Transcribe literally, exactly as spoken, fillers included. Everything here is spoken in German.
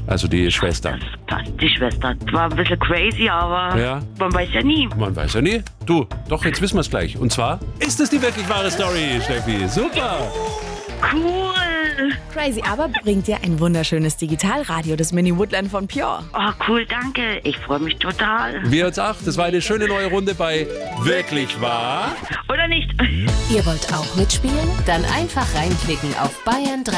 Also die Schwester. Das passt, die Schwester. War ein bisschen crazy, aber Ja. man weiß ja nie. Man weiß ja nie. Du, doch, jetzt wissen wir es gleich. Und zwar ist es die wirklich wahre Story, Steffi. Super. Cool. Crazy aber bringt dir ein wunderschönes Digitalradio, das Mini Woodland von Pure. Oh, cool, danke. Ich freue mich total. Wir uns auch. Das war eine schöne neue Runde bei Wirklich wahr? Oder nicht? Ihr wollt auch mitspielen? Dann einfach reinklicken auf Bayern drei